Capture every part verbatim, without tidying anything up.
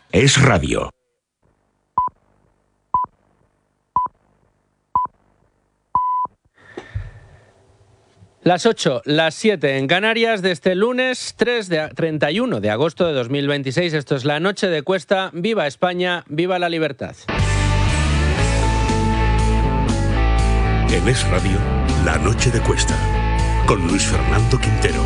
Es radio. Las ocho, las siete en Canarias de este lunes treinta y uno de agosto de dos mil veintiséis. Esto es La Noche de Cuesta. ¡Viva España! ¡Viva la libertad! En Es Radio, La Noche de Cuesta, con Luis Fernando Quintero.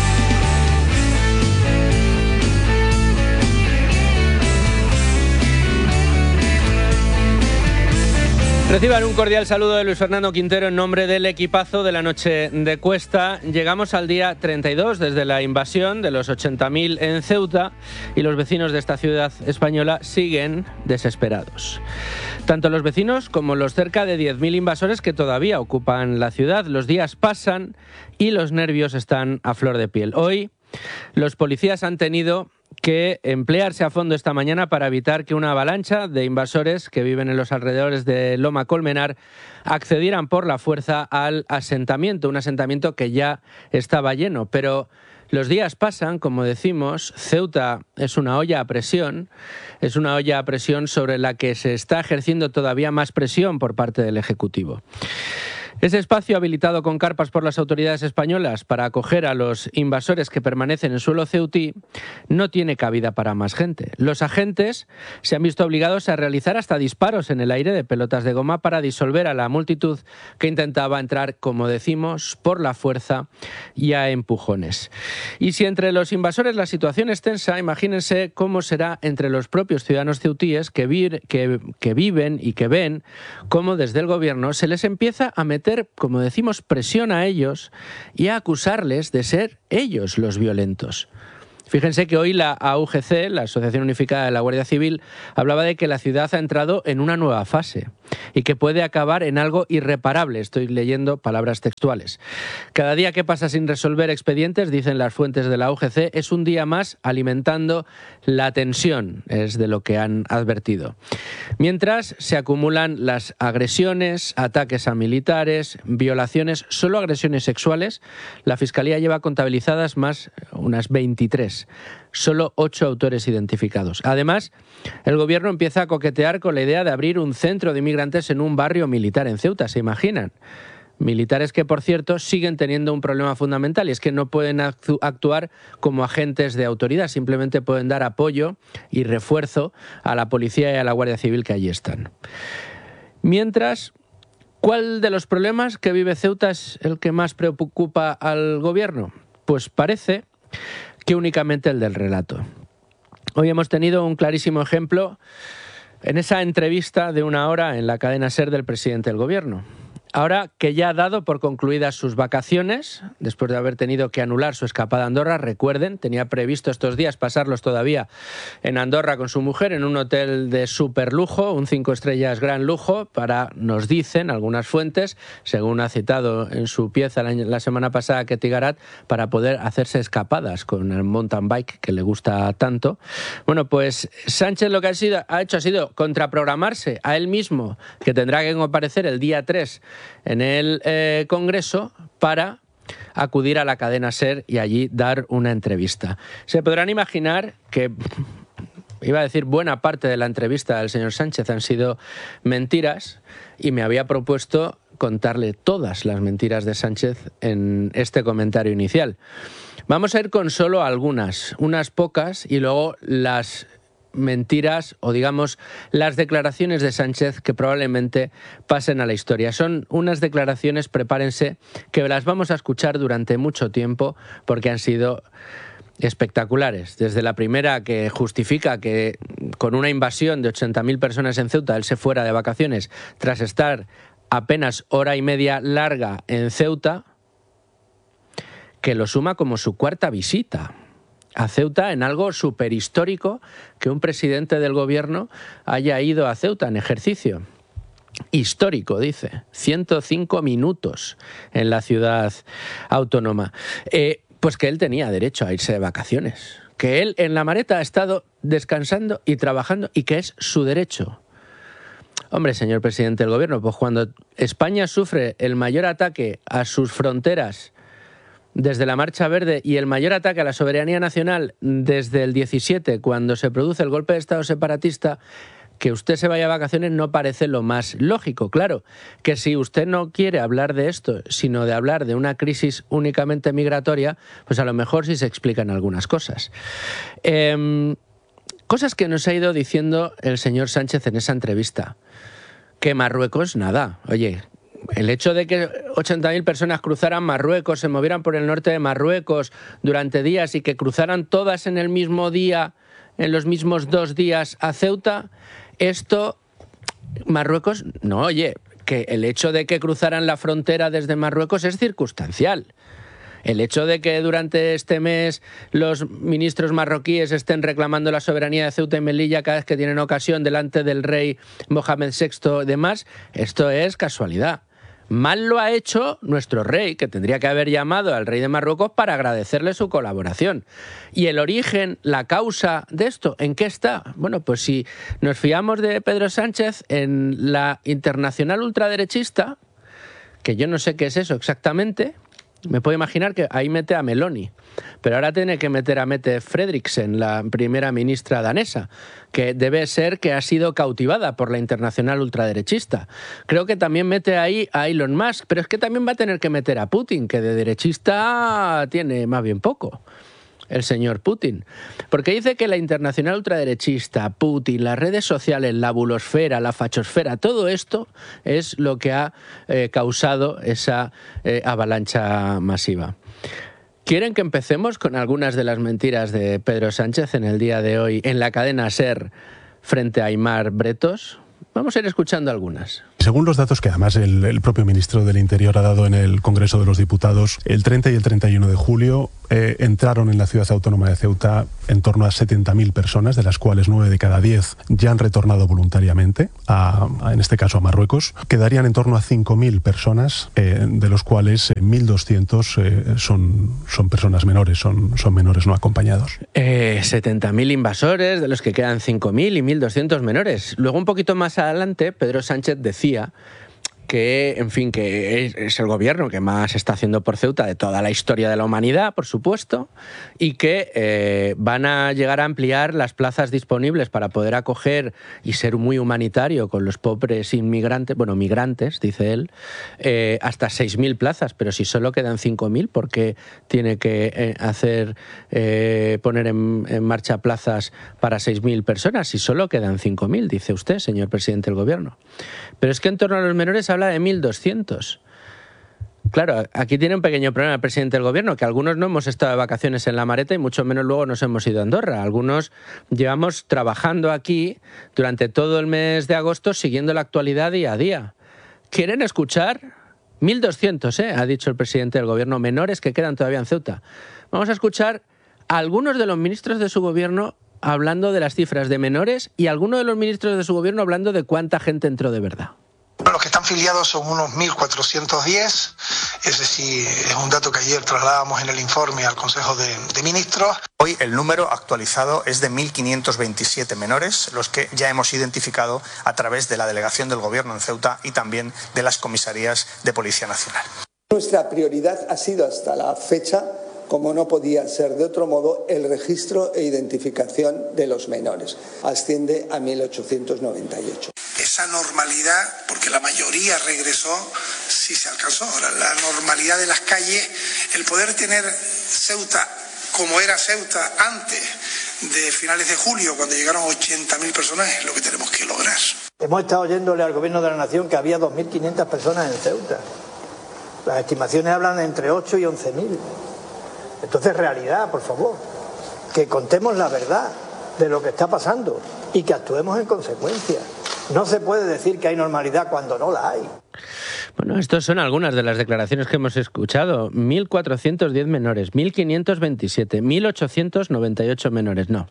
Reciban un cordial saludo de Luis Fernando Quintero en nombre del equipazo de La Noche de Cuesta. Llegamos al día treinta y dos desde la invasión de los ochenta mil en Ceuta y los vecinos de esta ciudad española siguen desesperados. Tanto los vecinos como los cerca de diez mil invasores que todavía ocupan la ciudad. Los días pasan y los nervios están a flor de piel. Hoy los policías han tenido que emplearse a fondo esta mañana para evitar que una avalancha de invasores que viven en los alrededores de Loma Colmenar accedieran por la fuerza al asentamiento, un asentamiento que ya estaba lleno. Pero los días pasan, como decimos, Ceuta es una olla a presión, es una olla a presión sobre la que se está ejerciendo todavía más presión por parte del Ejecutivo. Ese espacio habilitado con carpas por las autoridades españolas para acoger a los invasores que permanecen en suelo ceutí no tiene cabida para más gente. Los agentes se han visto obligados a realizar hasta disparos en el aire de pelotas de goma para disolver a la multitud que intentaba entrar, como decimos, por la fuerza y a empujones. Y si entre los invasores la situación es tensa, imagínense cómo será entre los propios ciudadanos ceutíes que, vi- que, que viven y que ven cómo desde el gobierno se les empieza a meter, como decimos, presión a ellos y a acusarles de ser ellos los violentos. Fíjense que hoy la A U G C, la Asociación Unificada de la Guardia Civil, hablaba de que la ciudad ha entrado en una nueva fase y que puede acabar en algo irreparable. Estoy leyendo palabras textuales. Cada día que pasa sin resolver expedientes, dicen las fuentes de la A U G C, es un día más alimentando la tensión, es de lo que han advertido. Mientras se acumulan las agresiones, ataques a militares, violaciones, solo agresiones sexuales, la Fiscalía lleva contabilizadas más unas veintitrés. Solo ocho autores identificados. Además, el gobierno empieza a coquetear con la idea de abrir un centro de inmigrantes en un barrio militar en Ceuta, ¿se imaginan? Militares que, por cierto, siguen teniendo un problema fundamental y es que no pueden actu- actuar como agentes de autoridad, simplemente pueden dar apoyo y refuerzo a la policía y a la Guardia Civil que allí están. Mientras, ¿cuál de los problemas que vive Ceuta es el que más preocupa al gobierno? Pues parece que únicamente el del relato. Hoy hemos tenido un clarísimo ejemplo en esa entrevista de una hora en la cadena SER del presidente del gobierno. Ahora que ya ha dado por concluidas sus vacaciones, después de haber tenido que anular su escapada a Andorra, recuerden, tenía previsto estos días pasarlos todavía en Andorra con su mujer, en un hotel de súper lujo, un cinco estrellas gran lujo, para, nos dicen algunas fuentes, según ha citado en su pieza la, la semana pasada Ketty Garat, para poder hacerse escapadas con el mountain bike que le gusta tanto. Bueno, pues Sánchez lo que ha, sido, ha hecho ha sido contraprogramarse a él mismo, que tendrá que comparecer el día tres en el eh, Congreso para acudir a la cadena SER y allí dar una entrevista. Se podrán imaginar que, iba a decir, buena parte de la entrevista del señor Sánchez han sido mentiras y me había propuesto contarle todas las mentiras de Sánchez en este comentario inicial. Vamos a ir con solo algunas, unas pocas, y luego las mentiras o, digamos, las declaraciones de Sánchez que probablemente pasen a la historia. Son unas declaraciones, prepárense, que las vamos a escuchar durante mucho tiempo porque han sido espectaculares. Desde la primera, que justifica que con una invasión de ochenta mil personas en Ceuta él se fuera de vacaciones tras estar apenas hora y media larga en Ceuta, que lo suma como su cuarta visita a Ceuta, en algo superhistórico que un presidente del gobierno haya ido a Ceuta en ejercicio. Histórico, dice. ciento cinco minutos en la ciudad autónoma. Eh, pues que él tenía derecho a irse de vacaciones. Que él en la maleta ha estado descansando y trabajando y que es su derecho. Hombre, señor presidente del gobierno, pues cuando España sufre el mayor ataque a sus fronteras desde la Marcha Verde y el mayor ataque a la soberanía nacional desde el diecisiete, cuando se produce el golpe de Estado separatista, que usted se vaya a vacaciones no parece lo más lógico. Claro, que si usted no quiere hablar de esto, sino de hablar de una crisis únicamente migratoria, pues a lo mejor sí se explican algunas cosas. Eh, cosas que nos ha ido diciendo el señor Sánchez en esa entrevista. Que Marruecos, nada. Oye, el hecho de que ochenta mil personas cruzaran Marruecos, se movieran por el norte de Marruecos durante días y que cruzaran todas en el mismo día, en los mismos dos días a Ceuta, esto, Marruecos, no, oye, que el hecho de que cruzaran la frontera desde Marruecos es circunstancial. El hecho de que durante este mes los ministros marroquíes estén reclamando la soberanía de Ceuta y Melilla cada vez que tienen ocasión delante del rey Mohamed sexto y demás, esto es casualidad. Mal lo ha hecho nuestro rey, que tendría que haber llamado al rey de Marruecos para agradecerle su colaboración. ¿Y el origen, la causa de esto, en qué está? Bueno, pues si nos fiamos de Pedro Sánchez en la internacional ultraderechista, que yo no sé qué es eso exactamente, me puedo imaginar que ahí mete a Meloni, pero ahora tiene que meter a Mette Frederiksen, la primera ministra danesa, que debe ser que ha sido cautivada por la internacional ultraderechista. Creo que también mete ahí a Elon Musk, pero es que también va a tener que meter a Putin, que de derechista tiene más bien poco, el señor Putin. Porque dice que la internacional ultraderechista, Putin, las redes sociales, la bulosfera, la fachosfera, todo esto es lo que ha eh, causado esa eh, avalancha masiva. ¿Quieren que empecemos con algunas de las mentiras de Pedro Sánchez en el día de hoy en la cadena SER frente a Aimar Bretos? Vamos a ir escuchando algunas. Según los datos que además el, el propio ministro del Interior ha dado en el Congreso de los Diputados, el treinta y el treinta y uno de julio eh, entraron en la ciudad autónoma de Ceuta en torno a setenta mil personas, de las cuales nueve de cada diez ya han retornado voluntariamente, a, a, en este caso a Marruecos. Quedarían en torno a cinco mil personas, eh, de los cuales eh, mil doscientos eh, son, son personas menores, son, son menores no acompañados. Eh, setenta mil invasores, de los que quedan cinco mil y mil doscientos menores. Luego, un poquito más adelante, Pedro Sánchez decía que, en fin, que es, es el gobierno que más está haciendo por Ceuta de toda la historia de la humanidad, por supuesto, y que eh, van a llegar a ampliar las plazas disponibles para poder acoger y ser muy humanitario con los pobres inmigrantes, bueno, migrantes, dice él, eh, hasta seis mil plazas, pero si solo quedan cinco mil, ¿por qué tiene que eh, hacer, eh, poner en, en marcha plazas para seis mil personas si solo quedan cinco mil, dice usted, señor presidente del gobierno? Pero es que en torno a los menores habla de mil doscientos. Claro, aquí tiene un pequeño problema el presidente del gobierno, que algunos no hemos estado de vacaciones en La Mareta y mucho menos luego nos hemos ido a Andorra. Algunos llevamos trabajando aquí durante todo el mes de agosto siguiendo la actualidad día a día. ¿Quieren escuchar? mil doscientos, ¿eh? Ha dicho el presidente del gobierno, menores que quedan todavía en Ceuta. Vamos a escuchar a algunos de los ministros de su gobierno hablando de las cifras de menores y algunos de los ministros de su gobierno hablando de cuánta gente entró de verdad. Los que están filiados son unos mil cuatrocientos diez, ese sí es un dato que ayer trasladábamos en el informe al Consejo de, de Ministros. Hoy el número actualizado es de mil quinientos veintisiete menores, los que ya hemos identificado a través de la delegación del Gobierno en Ceuta y también de las comisarías de Policía Nacional. Nuestra prioridad ha sido hasta la fecha, como no podía ser de otro modo, el registro e identificación de los menores. Asciende a mil ochocientos noventa y ocho. Esa normalidad, porque la mayoría regresó, sí se alcanzó. Ahora, la normalidad de las calles, el poder tener Ceuta como era Ceuta antes de finales de julio, cuando llegaron ochenta mil personas, es lo que tenemos que lograr. Hemos estado oyéndole al Gobierno de la Nación que había dos mil quinientas personas en Ceuta. Las estimaciones hablan de entre ocho y once mil. Entonces, realidad, por favor, que contemos la verdad de lo que está pasando y que actuemos en consecuencia. No se puede decir que hay normalidad cuando no la hay. Bueno, estas son algunas de las declaraciones que hemos escuchado. mil cuatrocientos diez menores, mil quinientos veintisiete, mil ochocientos noventa y ocho menores. No.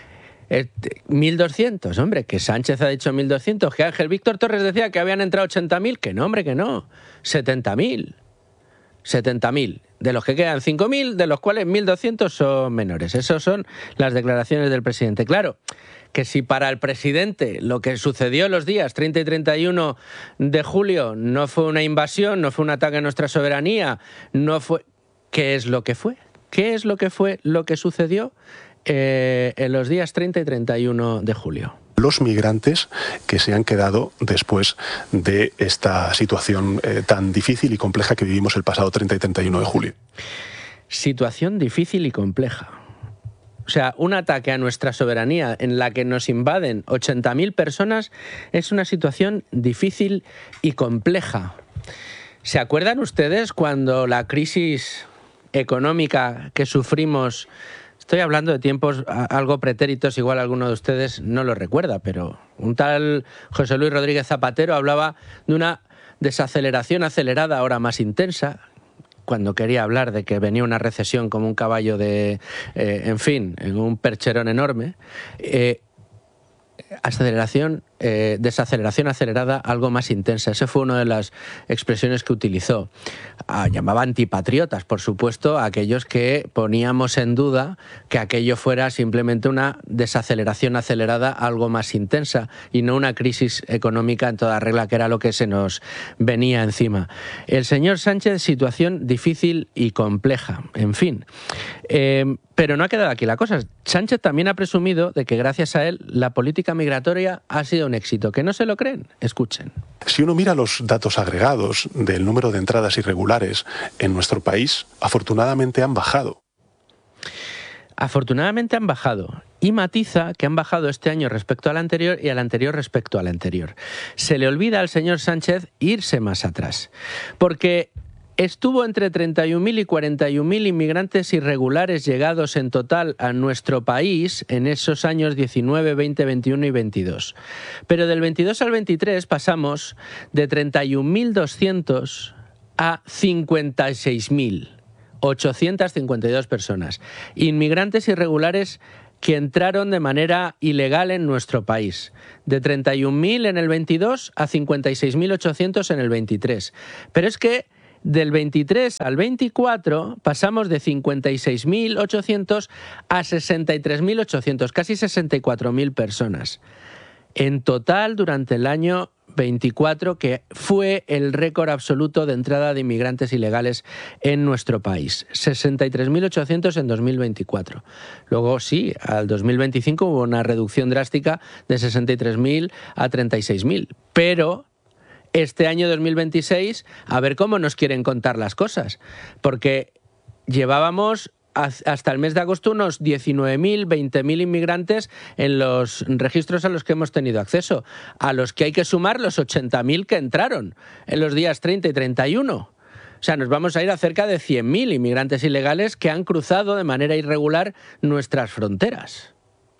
mil doscientos, hombre, que Sánchez ha dicho mil doscientos, que Ángel Víctor Torres decía que habían entrado ochenta mil, que no, hombre, que no. setenta mil. setenta mil. De los que quedan cinco mil, de los cuales mil doscientos son menores. Esas son las declaraciones del presidente. Claro, que si para el presidente lo que sucedió los días treinta y treinta y uno de julio no fue una invasión, no fue un ataque a nuestra soberanía, no fue... ¿qué es lo que fue? ¿Qué es lo que fue lo que sucedió eh, en los días treinta y treinta y uno de julio? Los migrantes que se han quedado después de esta situación eh, tan difícil y compleja que vivimos el pasado treinta y treinta y uno de julio. Situación difícil y compleja. O sea, un ataque a nuestra soberanía en la que nos invaden ochenta mil personas es una situación difícil y compleja. ¿Se acuerdan ustedes cuando la crisis económica que sufrimos... Estoy hablando de tiempos algo pretéritos, igual alguno de ustedes no lo recuerda, pero un tal José Luis Rodríguez Zapatero hablaba de una desaceleración acelerada, ahora más intensa, cuando quería hablar de que venía una recesión como un caballo de... Eh, en fin, en un percherón enorme. Eh, aceleración, eh, desaceleración acelerada, algo más intensa. Esa fue una de las expresiones que utilizó. Ah, llamaba antipatriotas, por supuesto, a aquellos que poníamos en duda que aquello fuera simplemente una desaceleración acelerada, algo más intensa, y no una crisis económica en toda regla, que era lo que se nos venía encima. El señor Sánchez, situación difícil y compleja, en fin. Eh, pero no ha quedado aquí la cosa. Sánchez también ha presumido de que gracias a él la política migratoria ha sido un éxito. ¿Que no se lo creen? Escuchen. Si uno mira los datos agregados del número de entradas irregulares en nuestro país, afortunadamente han bajado. Afortunadamente han bajado. Y matiza que han bajado este año respecto al anterior y al anterior respecto al anterior. Se le olvida al señor Sánchez irse más atrás. Porque estuvo entre treinta y un mil y cuarenta y un mil inmigrantes irregulares llegados en total a nuestro país en esos años diecinueve, veinte, veintiuno y veintidós. Pero del veintidós al veintitrés pasamos de treinta y un mil doscientos a cincuenta y seis mil ochocientas cincuenta y dos personas. Inmigrantes irregulares que entraron de manera ilegal en nuestro país. De treinta y un mil en el veintidós a cincuenta y seis mil ochocientos en el veintitrés. Pero es que del veintitrés al veinticuatro pasamos de cincuenta y seis mil ochocientos a sesenta y tres mil ochocientos, casi sesenta y cuatro mil personas. En total, durante el año veinticuatro, que fue el récord absoluto de entrada de inmigrantes ilegales en nuestro país. sesenta y tres mil ochocientos en dos mil veinticuatro. Luego, sí, al dos mil veinticinco hubo una reducción drástica de sesenta y tres mil a treinta y seis mil. Pero este año dos mil veintiséis, a ver cómo nos quieren contar las cosas. Porque llevábamos hasta el mes de agosto unos diecinueve mil, veinte mil inmigrantes en los registros a los que hemos tenido acceso, a los que hay que sumar los ochenta mil que entraron en los días treinta y treinta y uno. O sea, nos vamos a ir a cerca de cien mil inmigrantes ilegales que han cruzado de manera irregular nuestras fronteras.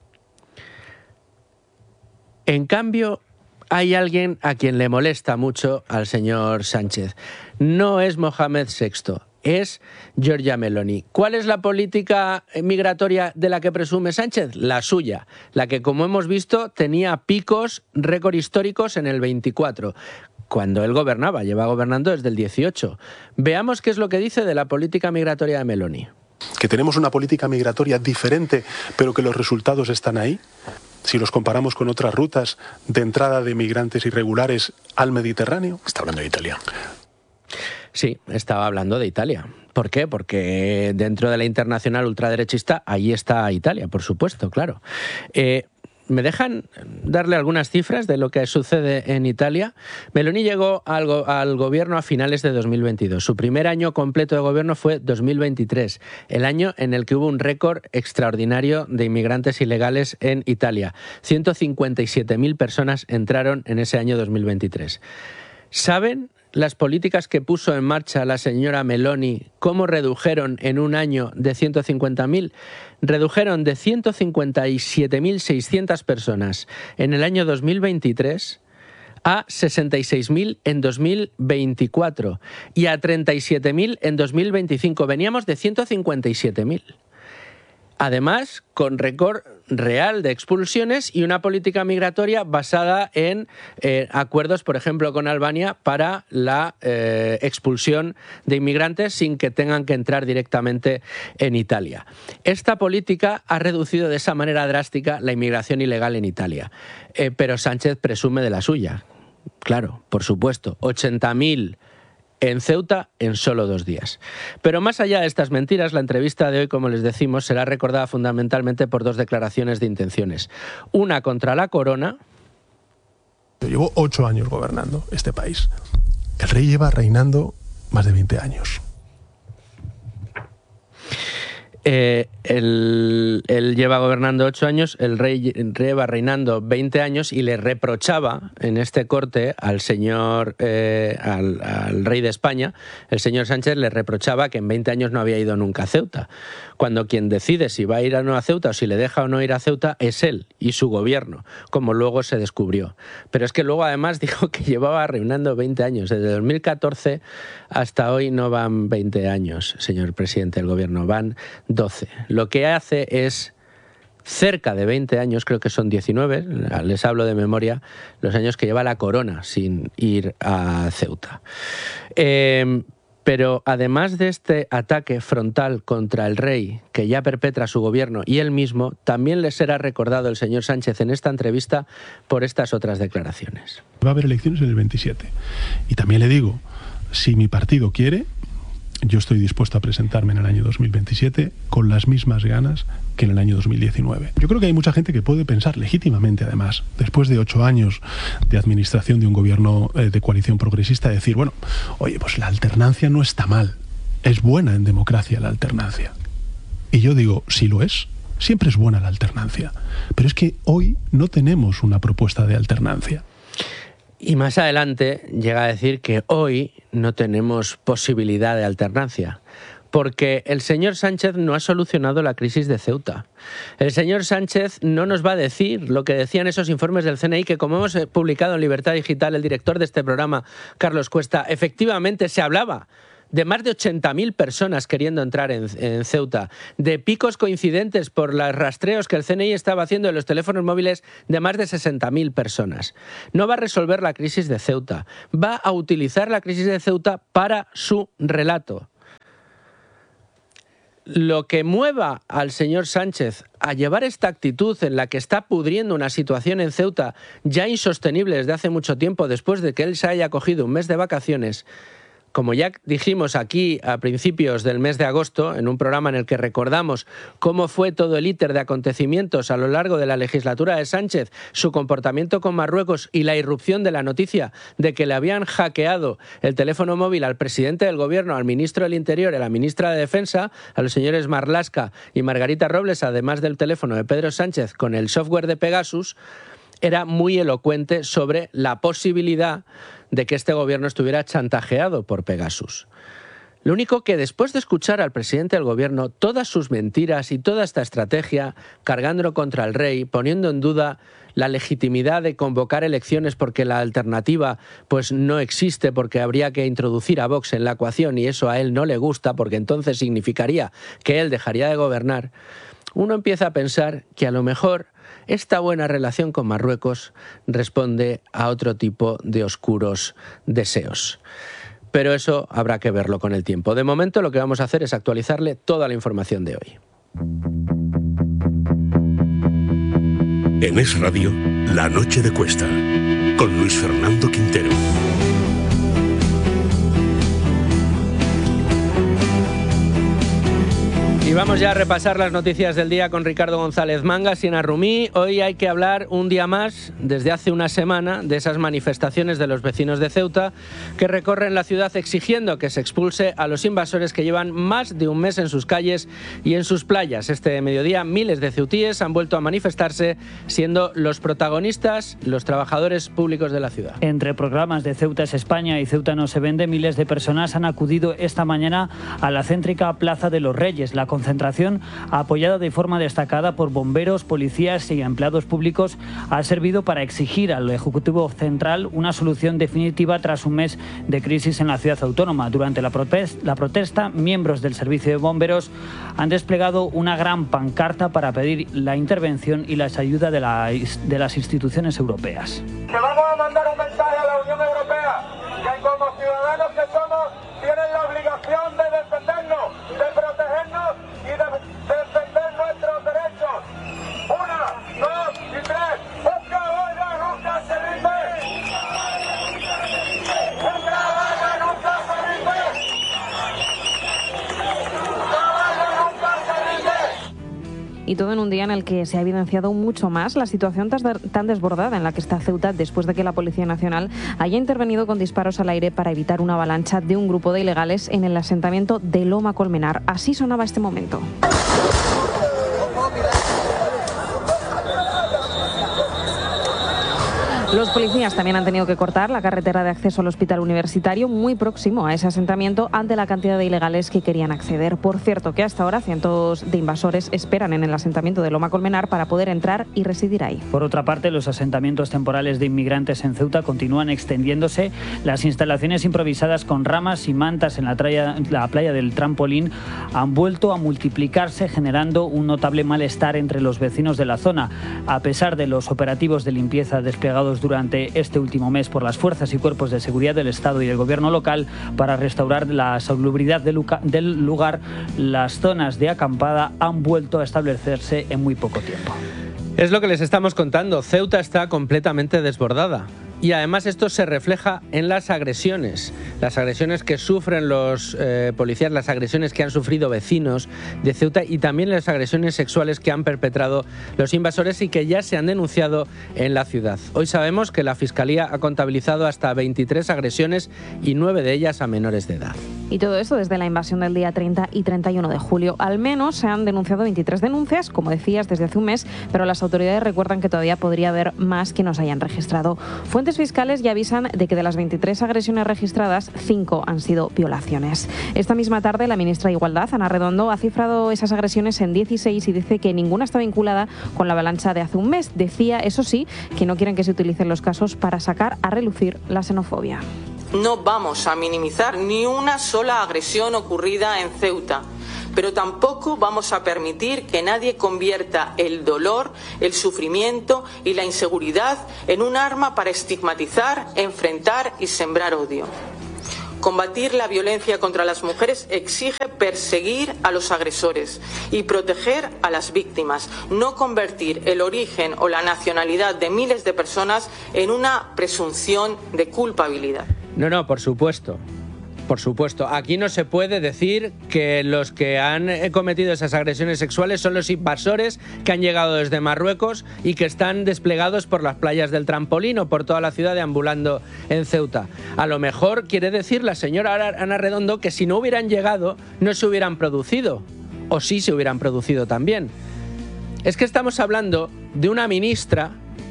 En cambio, hay alguien a quien le molesta mucho al señor Sánchez. No es Mohamed sexto. Es Giorgia Meloni. ¿Cuál es la política migratoria de la que presume Sánchez? La suya, la que, como hemos visto, tenía picos récord históricos en el veinticuatro, cuando él gobernaba, lleva gobernando desde el dieciocho. Veamos qué es lo que dice de la política migratoria de Meloni. Que tenemos una política migratoria diferente, pero que los resultados están ahí. Si los comparamos con otras rutas de entrada de migrantes irregulares al Mediterráneo. Está hablando de Italia. Sí, estaba hablando de Italia. ¿Por qué? Porque dentro de la internacional ultraderechista, ahí está Italia, por supuesto, claro. Eh, ¿Me dejan darle algunas cifras de lo que sucede en Italia? Meloni llegó al, go- al gobierno a finales de dos mil veintidós. Su primer año completo de gobierno fue dos mil veintitrés, el año en el que hubo un récord extraordinario de inmigrantes ilegales en Italia. ciento cincuenta y siete mil personas entraron en ese año dos mil veintitrés. ¿Saben las políticas que puso en marcha la señora Meloni, cómo redujeron en un año de ciento cincuenta mil? Redujeron de ciento cincuenta y siete mil seiscientas personas en el año dos mil veintitrés a sesenta y seis mil en dos mil veinticuatro y a treinta y siete mil en dos mil veinticinco. Veníamos de ciento cincuenta y siete mil. Además, con récord real de expulsiones y una política migratoria basada en eh, acuerdos, por ejemplo, con Albania para la eh, expulsión de inmigrantes sin que tengan que entrar directamente en Italia. Esta política ha reducido de esa manera drástica la inmigración ilegal en Italia, eh, pero Sánchez presume de la suya. Claro, por supuesto, ochenta mil en Ceuta en solo dos días. Pero más allá de estas mentiras, la entrevista de hoy, como les decimos, será recordada fundamentalmente por dos declaraciones de intenciones. Una contra la corona. Yo llevo ocho años gobernando este país. El rey lleva reinando más de veinte años. Eh, él, él lleva gobernando ocho años, el rey lleva reinando veinte años y le reprochaba en este corte al señor, eh, al, al rey de España, el señor Sánchez le reprochaba que en veinte años no había ido nunca a Ceuta, cuando quien decide si va a ir o no a Ceuta o si le deja o no ir a Ceuta es él y su gobierno, como luego se descubrió. Pero es que luego además dijo que llevaba reinando veinte años, desde dos mil catorce hasta hoy no van veinte años, señor presidente del gobierno, van doce. Lo que hace es cerca de veinte años, creo que son diecinueve, les hablo de memoria, los años que lleva la corona sin ir a Ceuta. Eh, pero además de este ataque frontal contra el rey que ya perpetra su gobierno y él mismo, también le será recordado el señor Sánchez en esta entrevista por estas otras declaraciones. Va a haber elecciones en el veintisiete. Y también le digo, si mi partido quiere, yo estoy dispuesto a presentarme en el año dos mil veintisiete con las mismas ganas que en el año dos mil diecinueve. Yo creo que hay mucha gente que puede pensar legítimamente, además, después de ocho años de administración de un gobierno eh, de coalición progresista, decir, bueno, oye, pues la alternancia no está mal, es buena en democracia la alternancia. Y yo digo, sí lo es, siempre es buena la alternancia, pero es que hoy no tenemos una propuesta de alternancia. Y más adelante llega a decir que hoy no tenemos posibilidad de alternancia, porque el señor Sánchez no ha solucionado la crisis de Ceuta. El señor Sánchez no nos va a decir lo que decían esos informes del C N I, que como hemos publicado en Libertad Digital, el director de este programa, Carlos Cuesta, efectivamente se hablaba de más de ochenta mil personas queriendo entrar en, en Ceuta, de picos coincidentes por los rastreos que el C N I estaba haciendo en los teléfonos móviles de más de sesenta mil personas. No va a resolver la crisis de Ceuta, va a utilizar la crisis de Ceuta para su relato. Lo que mueva al señor Sánchez a llevar esta actitud en la que está pudriendo una situación en Ceuta ya insostenible desde hace mucho tiempo, después de que él se haya cogido un mes de vacaciones, como ya dijimos aquí a principios del mes de agosto, en un programa en el que recordamos cómo fue todo el íter de acontecimientos a lo largo de la legislatura de Sánchez, su comportamiento con Marruecos y la irrupción de la noticia de que le habían hackeado el teléfono móvil al presidente del gobierno, al ministro del Interior y a la ministra de Defensa, a los señores Marlaska y Margarita Robles, además del teléfono de Pedro Sánchez con el software de Pegasus, era muy elocuente sobre la posibilidad de que este gobierno estuviera chantajeado por Pegasus. Lo único que después de escuchar al presidente del gobierno todas sus mentiras y toda esta estrategia, cargándolo contra el rey, poniendo en duda la legitimidad de convocar elecciones porque la alternativa pues no existe, porque habría que introducir a Vox en la ecuación y eso a él no le gusta porque entonces significaría que él dejaría de gobernar, uno empieza a pensar que a lo mejor esta buena relación con Marruecos responde a otro tipo de oscuros deseos. Pero eso habrá que verlo con el tiempo. De momento lo que vamos a hacer es actualizarle toda la información de hoy. En Es Radio, La Noche de Cuesta, con Luis Fernando Quintero. Y vamos ya a repasar las noticias del día con Ricardo González Mangas y Ana Rumí. Hoy hay que hablar un día más, desde hace una semana, de esas manifestaciones de los vecinos de Ceuta que recorren la ciudad exigiendo que se expulse a los invasores que llevan más de un mes en sus calles y en sus playas. Este mediodía miles de ceutíes han vuelto a manifestarse, siendo los protagonistas los trabajadores públicos de la ciudad. Entre programas de Ceuta es España y Ceuta no se vende, miles de personas han acudido esta mañana a la céntrica Plaza de los Reyes. La concentración, apoyada de forma destacada por bomberos, policías y empleados públicos, ha servido para exigir al Ejecutivo Central una solución definitiva tras un mes de crisis en la ciudad autónoma. Durante la protesta, la protesta, miembros del servicio de bomberos han desplegado una gran pancarta para pedir la intervención y la ayuda de, la, de las instituciones europeas. Que vamos a mandar un mensaje a la Unión Europea, que como ciudadanos que somos, tienen la obligación de defendernos, de protegernos y de defender nuestros derechos. Una, dos y tres. ¡Un caballo nunca se rinde! ¡Un caballo nunca se rinde! todo en un día en el que se ha evidenciado mucho más la situación tan desbordada en la que está Ceuta después de que la Policía Nacional haya intervenido con disparos al aire para evitar una avalancha de un grupo de ilegales en el asentamiento de Loma Colmenar. Así sonaba este momento. Los policías también han tenido que cortar la carretera de acceso al hospital universitario muy próximo a ese asentamiento ante la cantidad de ilegales que querían acceder. Por cierto, que hasta ahora cientos de invasores esperan en el asentamiento de Loma Colmenar para poder entrar y residir ahí. Por otra parte, los asentamientos temporales de inmigrantes en Ceuta continúan extendiéndose. Las instalaciones improvisadas con ramas y mantas en la playa, la playa del Trampolín han vuelto a multiplicarse, generando un notable malestar entre los vecinos de la zona. A pesar de los operativos de limpieza desplegados durante este último mes por las fuerzas y cuerpos de seguridad del Estado y del Gobierno local para restaurar la salubridad del lugar, las zonas de acampada han vuelto a establecerse en muy poco tiempo. Es lo que les estamos contando. Ceuta está completamente desbordada. Y además esto se refleja en las agresiones, las agresiones que sufren los eh, policías, las agresiones que han sufrido vecinos de Ceuta y también las agresiones sexuales que han perpetrado los invasores y que ya se han denunciado en la ciudad. Hoy sabemos que la Fiscalía ha contabilizado hasta veintitrés agresiones y nueve de ellas a menores de edad. Y todo esto desde la invasión del día treinta y treinta y uno de julio. Al menos se han denunciado veintitrés denuncias, como decías, desde hace un mes, pero las autoridades recuerdan que todavía podría haber más que no se hayan registrado. Fuentes fiscales ya avisan de que de las veintitrés agresiones registradas, cinco han sido violaciones. Esta misma tarde, la ministra de Igualdad, Ana Redondo, ha cifrado esas agresiones en dieciséis y dice que ninguna está vinculada con la avalancha de hace un mes. Decía, eso sí, que no quieren que se utilicen los casos para sacar a relucir la xenofobia. No vamos a minimizar ni una sola agresión ocurrida en Ceuta, pero tampoco vamos a permitir que nadie convierta el dolor, el sufrimiento y la inseguridad en un arma para estigmatizar, enfrentar y sembrar odio. Combatir la violencia contra las mujeres exige perseguir a los agresores y proteger a las víctimas, no convertir el origen o la nacionalidad de miles de personas en una presunción de culpabilidad. No, no, por supuesto. Por supuesto, aquí no se puede decir que los que han cometido esas agresiones sexuales son los invasores que han llegado desde Marruecos y que están desplegados por las playas del Trampolín o por toda la ciudad deambulando en Ceuta. A lo mejor quiere decir la señora Ana Redondo que si no hubieran llegado no se hubieran producido, o sí se hubieran producido también. Es que estamos hablando de una ministra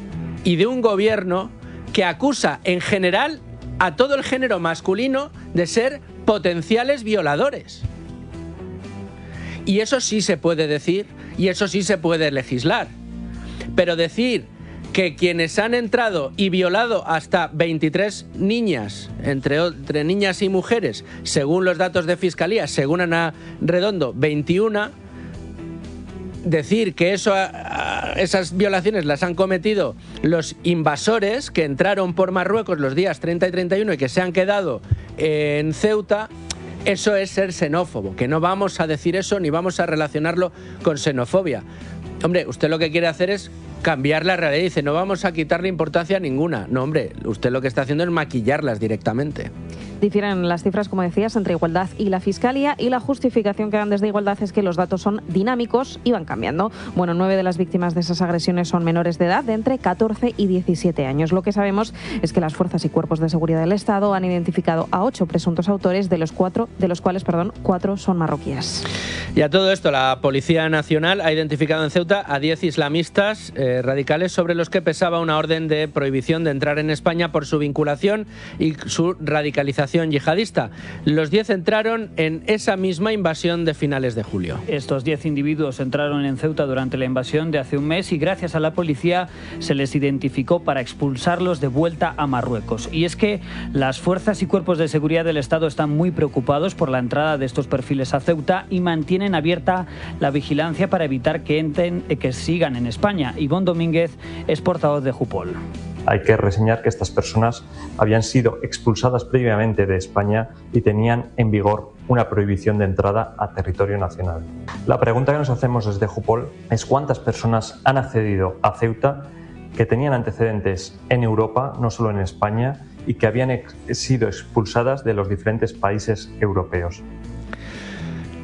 y de un gobierno que acusa en general a todo el género masculino de ser potenciales violadores. Y eso sí se puede decir y eso sí se puede legislar. Pero decir que quienes han entrado y violado hasta veintitrés niñas, entre, entre niñas y mujeres, según los datos de Fiscalía, según Ana Redondo, veintiuna, decir que eso, esas violaciones las han cometido los invasores que entraron por Marruecos los días treinta y treinta y uno y que se han quedado en Ceuta, eso es ser xenófobo, que no vamos a decir eso ni vamos a relacionarlo con xenofobia. Hombre, usted lo que quiere hacer es cambiar la realidad. Dice, no vamos a quitarle importancia a ninguna. No, hombre, usted lo que está haciendo es maquillarlas directamente. Difieren las cifras, como decías, entre Igualdad y la Fiscalía, y la justificación que dan desde Igualdad es que los datos son dinámicos y van cambiando. Bueno, nueve de las víctimas de esas agresiones son menores de edad, de entre catorce y diecisiete años. Lo que sabemos es que las fuerzas y cuerpos de seguridad del Estado han identificado a ocho presuntos autores, de los cuatro, de los cuales, perdón, cuatro son marroquíes. Y a todo esto, la Policía Nacional ha identificado en Ceuta a diez islamistas eh, radicales sobre los que pesaba una orden de prohibición de entrar en España por su vinculación y su radicalización yihadista. Los diez entraron en esa misma invasión de finales de julio. Estos diez individuos entraron en Ceuta durante la invasión de hace un mes y gracias a la policía se les identificó para expulsarlos de vuelta a Marruecos. Y es que las fuerzas y cuerpos de seguridad del Estado están muy preocupados por la entrada de estos perfiles a Ceuta y mantienen abierta la vigilancia para evitar que entren, que sigan en España. Ivonne Domínguez es portavoz de Jupol. Hay que reseñar que estas personas habían sido expulsadas previamente de España y tenían en vigor una prohibición de entrada a territorio nacional. La pregunta que nos hacemos desde Jupol es cuántas personas han accedido a Ceuta que tenían antecedentes en Europa, no solo en España, y que habían ex- sido expulsadas de los diferentes países europeos.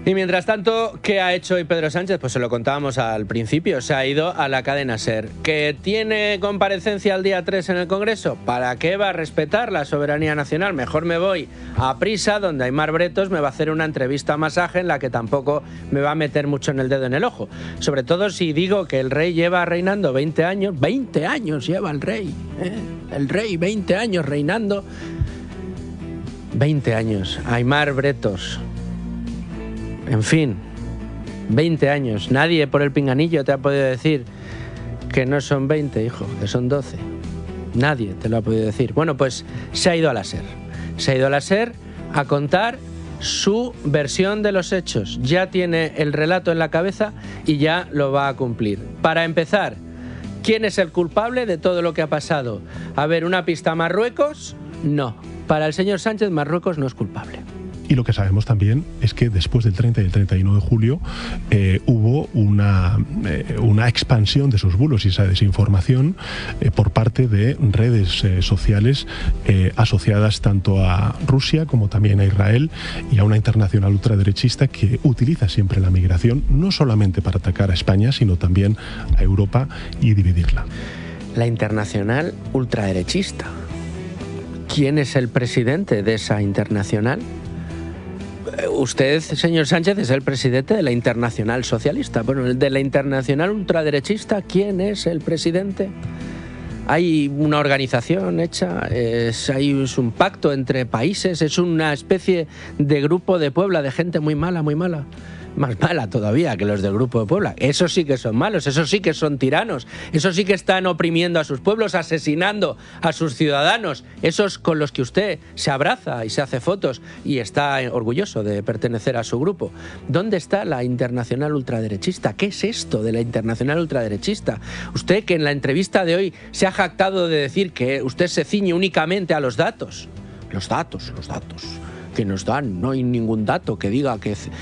Y mientras tanto, ¿qué ha hecho hoy Pedro Sánchez? Pues se lo contábamos al principio, se ha ido a la cadena SER. ¿Que tiene comparecencia el día tres en el Congreso? ¿Para qué va a respetar la soberanía nacional? Mejor me voy a Prisa, donde Aimar Bretos me va a hacer una entrevista masaje en la que tampoco me va a meter mucho en el dedo en el ojo. Sobre todo si digo que el rey lleva reinando veinte años, veinte años lleva el rey, ¿eh? El rey, veinte años reinando. veinte años, Aimar Bretos. En fin, veinte años. Nadie por el pinganillo te ha podido decir que no son veinte, hijo, que son doce. Nadie te lo ha podido decir. Bueno, pues se ha ido a la SER. Se ha ido a la SER a contar su versión de los hechos. Ya tiene el relato en la cabeza y ya lo va a cumplir. Para empezar, ¿quién es el culpable de todo lo que ha pasado? A ver, ¿una pista a Marruecos? No. Para el señor Sánchez, Marruecos no es culpable. Y lo que sabemos también es que después del treinta y el treinta y uno de julio eh, hubo una, eh, una expansión de esos bulos y esa desinformación eh, por parte de redes eh, sociales eh, asociadas tanto a Rusia como también a Israel y a una internacional ultraderechista que utiliza siempre la migración no solamente para atacar a España, sino también a Europa y dividirla. La internacional ultraderechista. ¿Quién es el presidente de esa internacional? Usted, señor Sánchez, es el presidente de la Internacional Socialista. Bueno, de la Internacional Ultraderechista, ¿quién es el presidente? Hay una organización hecha, es, hay, es un pacto entre países, es una especie de grupo de Puebla de gente muy mala, muy mala. Más mala todavía que los del Grupo de Puebla. Esos sí que son malos, esos sí que son tiranos, esos sí que están oprimiendo a sus pueblos, asesinando a sus ciudadanos, esos con los que usted se abraza y se hace fotos y está orgulloso de pertenecer a su grupo. ¿Dónde está la internacional ultraderechista? ¿Qué es esto de la internacional ultraderechista? Usted, que en la entrevista de hoy se ha jactado de decir que usted se ciñe únicamente a los datos. Los datos, los datos que nos dan, no hay ningún dato que diga que